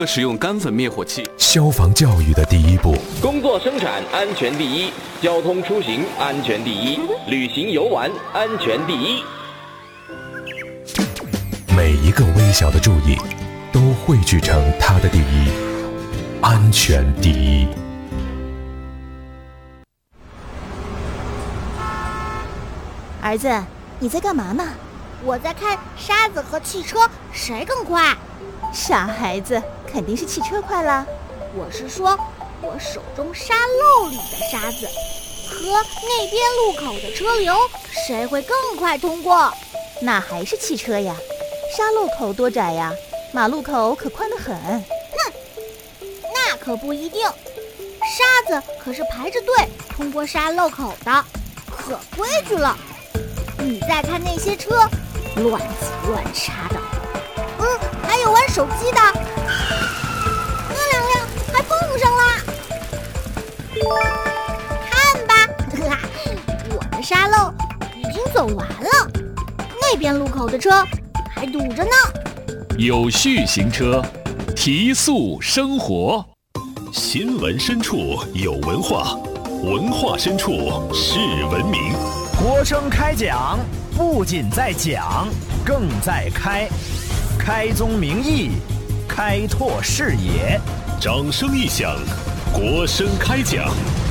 使用干粉灭火器。 消防教育的第一步， 工作生产安全第一，交通出行安全第一，旅行游玩安全第一。 每一个微小的注意都汇聚成它的第一，安全第一。 儿子，你在干嘛呢？ 我在看沙子和汽车谁更快。 傻孩子，肯定是汽车快啦。 我是说，我手中沙漏里的沙子和那边路口的车流，谁会更快通过？ 那还是汽车呀。沙漏口多窄呀，马路口可宽得很。 那可不一定，沙子可是排着队通过沙漏口的，可规矩了。你再看那些车，乱挤乱插的，还有玩手机的，那两辆还碰上了。看吧，我的沙漏已经走完了，那边路口的车还堵着呢。 有序行车，提速生活。 新闻深处有文化，文化深处是文明。 国声开讲，不仅在讲，更在开。开宗明义，开拓视野。 掌声一响，国声开讲。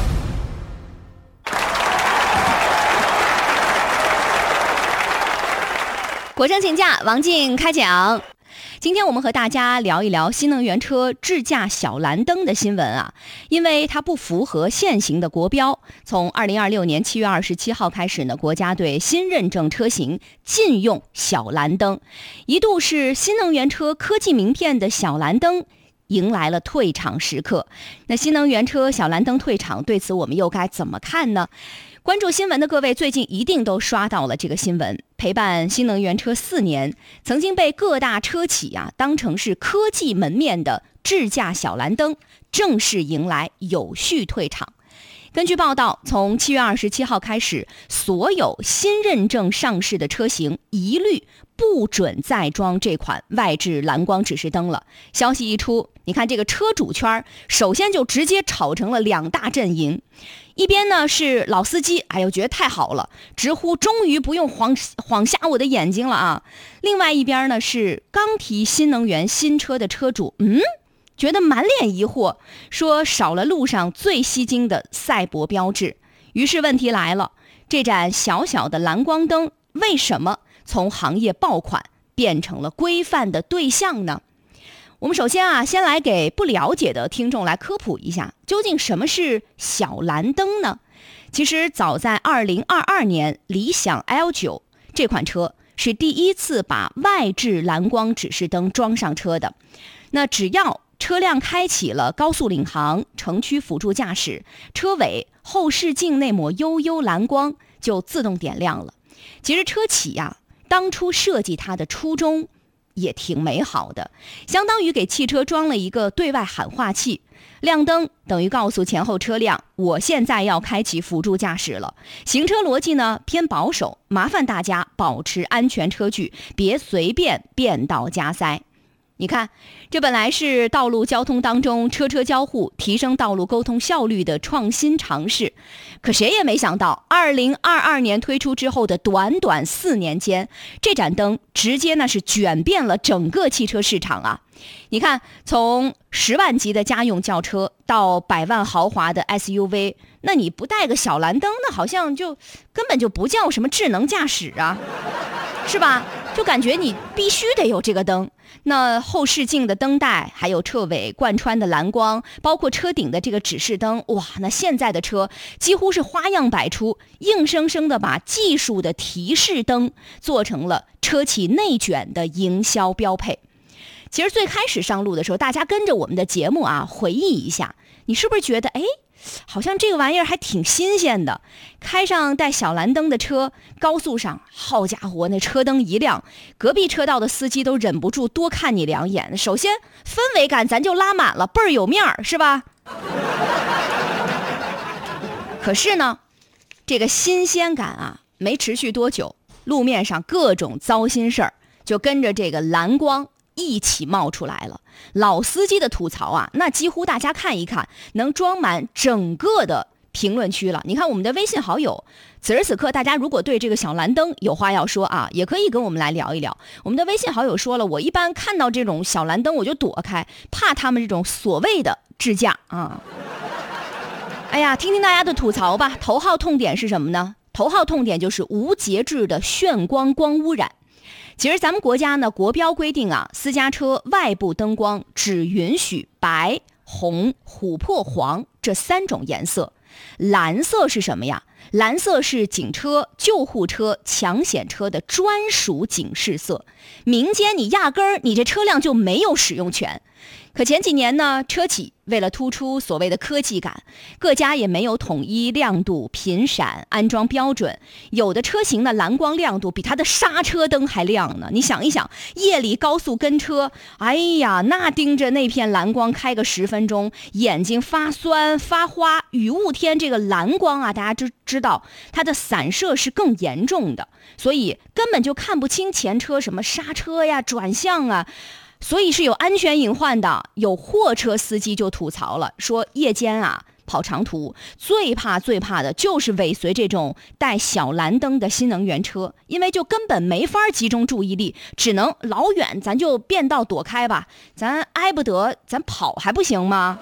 国声请假，王静开讲。今天我们和大家聊一聊新能源车智驾小蓝灯的新闻啊，因为它不符合现行的国标。从2026年7月27号开始呢，国家对新认证车型禁用小蓝灯，一度是新能源车科技名片的小蓝灯迎来了退场时刻。那新能源车小蓝灯退场，对此我们又该怎么看呢？关注新闻的各位最近一定都刷到了这个新闻，陪伴新能源车4年，曾经被各大车企当成是科技门面的智驾小蓝灯正式迎来有序退场。根据报道，从7月27号开始，所有新认证上市的车型一律不准再装这款外置蓝光指示灯了。消息一出，你看这个车主圈首先就直接吵成了2大阵营。一边呢是老司机，觉得太好了，直呼终于不用晃瞎我的眼睛了啊。另外一边呢是刚提新能源新车的车主，觉得满脸疑惑，说少了路上最吸睛的赛博标志。于是问题来了，这盏小小的蓝光灯为什么从行业爆款变成了规范的对象呢？我们首先先来给不了解的听众来科普一下，究竟什么是小蓝灯呢？其实早在2022年，理想 L9 这款车是第一次把外置蓝光指示灯装上车的。那只要车辆开启了高速领航、城区辅助驾驶，车尾后视镜那抹幽幽蓝光就自动点亮了。其实车企当初设计它的初衷也挺美好的，相当于给汽车装了一个对外喊话器，亮灯等于告诉前后车辆，我现在要开启辅助驾驶了。行车逻辑呢偏保守，麻烦大家保持安全车距，别随便变道加塞。你看，这本来是道路交通当中车车交互、提升道路沟通效率的创新尝试，可谁也没想到2022年推出之后的短短4年间，这盏灯直接是卷遍了整个汽车市场啊。你看，从10万级的家用轿车到100万豪华的 SUV， 那你不带个小蓝灯，那好像就根本就不叫什么智能驾驶啊，是吧？就感觉你必须得有这个灯。那后视镜的灯带，还有车尾贯穿的蓝光，包括车顶的这个指示灯，哇，那现在的车几乎是花样百出，硬生生的把技术的提示灯做成了车企内卷的营销标配。其实最开始上路的时候，大家跟着我们的节目回忆一下，你是不是觉得好像这个玩意儿还挺新鲜的？开上带小蓝灯的车，高速上，好家伙，那车灯一亮，隔壁车道的司机都忍不住多看你2眼。首先氛围感咱就拉满了，倍儿有面儿，是吧？可是呢，这个新鲜感没持续多久，路面上各种糟心事儿就跟着这个蓝光一起冒出来了。老司机的吐槽啊，那几乎大家看一看能装满整个的评论区了。你看我们的微信好友，此时此刻大家如果对这个小蓝灯有话要说啊，也可以跟我们来聊一聊。我们的微信好友说了，我一般看到这种小蓝灯我就躲开，怕他们这种所谓的智驾啊。哎呀，听听大家的吐槽吧。头号痛点是什么呢？头号痛点就是无节制的眩光光污染。其实咱们国家呢，国标规定啊，私家车外部灯光只允许白、红、琥珀黄这3种颜色。蓝色是什么呀？蓝色是警车、救护车、抢险车的专属警示色，民间你压根儿你这车辆就没有使用权。可前几年呢，车企为了突出所谓的科技感，各家也没有统一亮度、频闪、安装标准，有的车型的蓝光亮度比它的刹车灯还亮呢。你想一想，夜里高速跟车，哎呀，那盯着那片蓝光开个10分钟，眼睛发酸发花。雨雾天这个蓝光啊，大家知道它的散射是更严重的，所以根本就看不清前车什么刹车呀、转向啊，所以是有安全隐患的。有货车司机就吐槽了，说夜间啊跑长途最怕的就是尾随这种带小蓝灯的新能源车，因为就根本没法集中注意力，只能老远咱就变道躲开吧，咱挨不得咱跑还不行吗？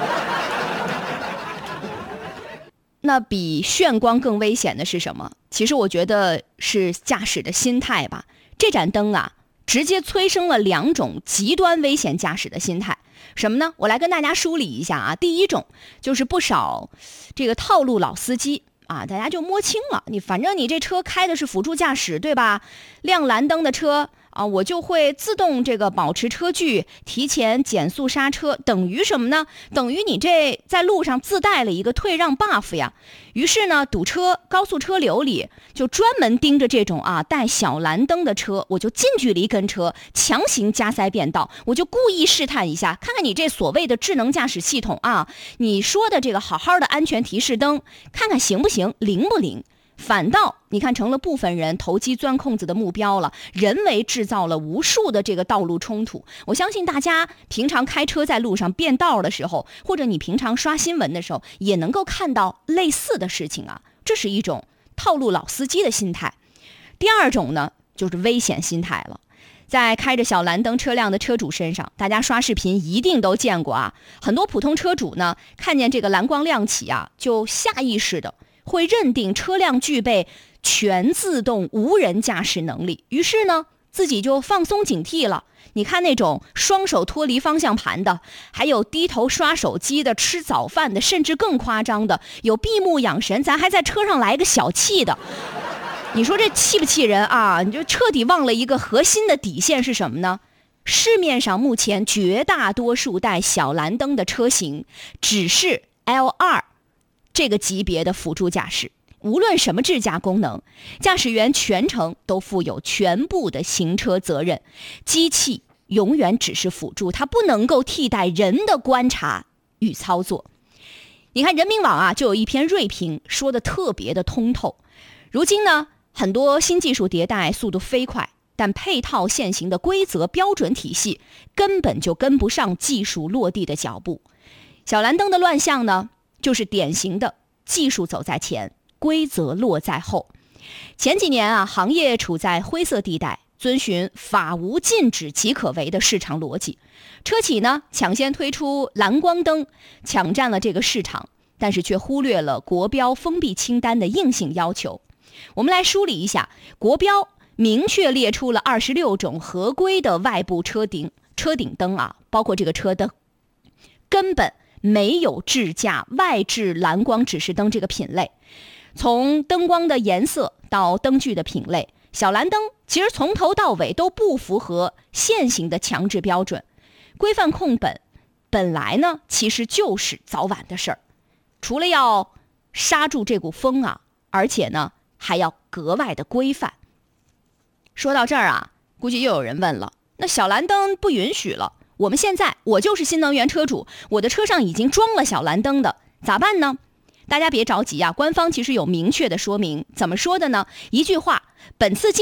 那比眩光更危险的是什么？其实我觉得是驾驶的心态吧。这盏灯啊直接催生了2种极端危险驾驶的心态。什么呢？我来跟大家梳理一下啊。第一种就是不少这个套路老司机啊，大家就摸清了，反正你这车开的是辅助驾驶，对吧？亮蓝灯的车啊，我就会自动这个保持车距，提前减速刹车，等于什么呢？等于你这在路上自带了一个退让 buff 呀。于是呢，堵车高速车流里就专门盯着这种带小蓝灯的车，我就近距离跟车，强行加塞变道，我就故意试探一下，看看你这所谓的智能驾驶系统啊，你说的这个好好的安全提示灯，看看行不行，灵不灵。反倒你看成了部分人投机钻空子的目标了，人为制造了无数的这个道路冲突。我相信大家平常开车在路上变道的时候，或者你平常刷新闻的时候，也能够看到类似的事情啊。这是一种套路老司机的心态。第二种呢，就是危险心态了。在开着小蓝灯车辆的车主身上，大家刷视频一定都见过啊。很多普通车主呢，看见这个蓝光亮起啊，就下意识的会认定车辆具备全自动无人驾驶能力，于是呢自己就放松警惕了。你看那种双手脱离方向盘的，还有低头刷手机的，吃早饭的，甚至更夸张的有闭目养神，咱还在车上来个小气的。你说这气不气人啊？你就彻底忘了一个核心的底线是什么呢？市面上目前绝大多数带小蓝灯的车型只是 L2这个级别的辅助驾驶，无论什么智驾功能，驾驶员全程都负有全部的行车责任，机器永远只是辅助，它不能够替代人的观察与操作。你看人民网啊，就有一篇锐评说的特别的通透。如今呢，很多新技术迭代速度飞快，但配套现行的规则标准体系根本就跟不上技术落地的脚步。小蓝灯的乱象呢，就是典型的技术走在前，规则落在后。前几年啊，行业处在灰色地带，遵循法无禁止即可为的市场逻辑。车企呢抢先推出蓝光灯，抢占了这个市场，但是却忽略了国标封闭清单的硬性要求。我们来梳理一下，国标明确列出了26种合规的外部车顶灯啊，包括这个车灯，根本没有智驾外置蓝光指示灯这个品类。从灯光的颜色到灯具的品类，小蓝灯其实从头到尾都不符合现行的强制标准。规范控本来呢其实就是早晚的事儿，除了要刹住这股风啊，而且呢还要格外的规范。说到这儿啊，估计又有人问了，那小蓝灯不允许了，我就是新能源车主，我的车上已经装了小蓝灯的，咋办呢？大家别着急啊，官方其实有明确的说明。怎么说的呢？一句话，本次禁令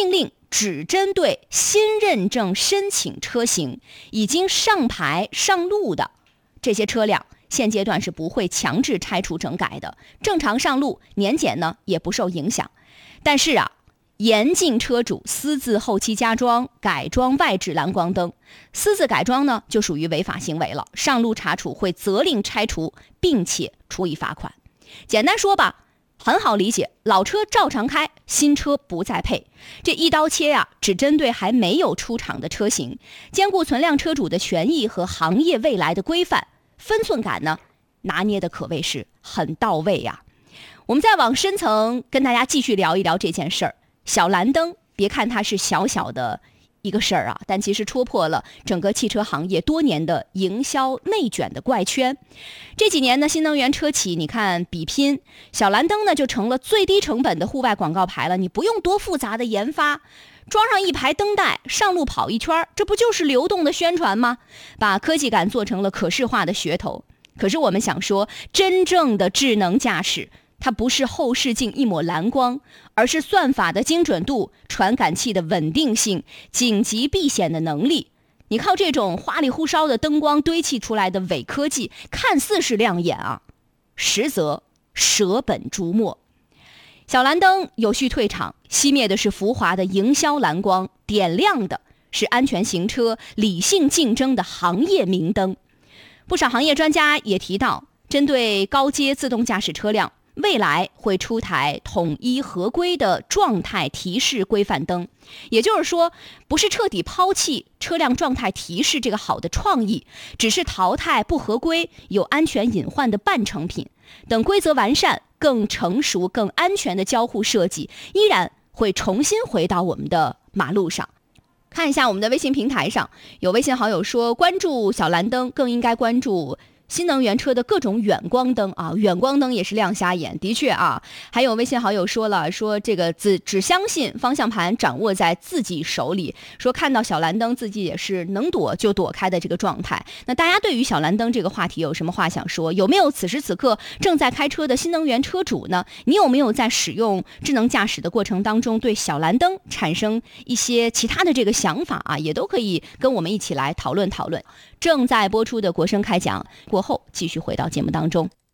只针对新认证申请车型已经上牌上路的这些车辆，现阶段是不会强制拆除整改的，正常上路，年检呢也不受影响。但是严禁车主私自后期加装、改装外置蓝光灯，私自改装呢就属于违法行为了，上路查处会责令拆除，并且处以罚款。简单说吧，很好理解，老车照常开，新车不再配。这一刀切只针对还没有出厂的车型，兼顾存量车主的权益和行业未来的规范，分寸感呢拿捏的可谓是很到位呀。我们再往深层跟大家继续聊一聊这件事儿。小蓝灯，别看它是小小的一个事儿但其实戳破了整个汽车行业多年的营销内卷的怪圈。这几年呢，新能源车企你看比拼，小蓝灯呢就成了最低成本的户外广告牌了。你不用多复杂的研发，装上一排灯带，上路跑一圈，这不就是流动的宣传吗？把科技感做成了可视化的噱头。可是我们想说，真正的智能驾驶，它不是后视镜一抹蓝光，而是算法的精准度、传感器的稳定性、紧急避险的能力。你靠这种花里胡哨的灯光堆砌出来的伪科技，看似是亮眼实则舍本逐末。小蓝灯有序退场，熄灭的是浮华的营销蓝光，点亮的是安全行车、理性竞争的行业明灯。不少行业专家也提到，针对高阶自动驾驶车辆，未来会出台统一合规的状态提示规范灯，也就是说，不是彻底抛弃车辆状态提示这个好的创意，只是淘汰不合规、有安全隐患的半成品。等规则完善、更成熟、更安全的交互设计，依然会重新回到我们的马路上。看一下我们的微信平台上，有微信好友说，关注小蓝灯更应该关注新能源车的各种远光灯远光灯也是亮瞎眼，的确还有微信好友说了，说这个只相信方向盘掌握在自己手里，说看到小蓝灯自己也是能躲就躲开的这个状态。那大家对于小蓝灯这个话题有什么话想说？有没有此时此刻正在开车的新能源车主呢？你有没有在使用智能驾驶的过程当中对小蓝灯产生一些其他的这个想法也都可以跟我们一起来讨论讨论。正在播出的国声开讲过后，继续回到节目当中。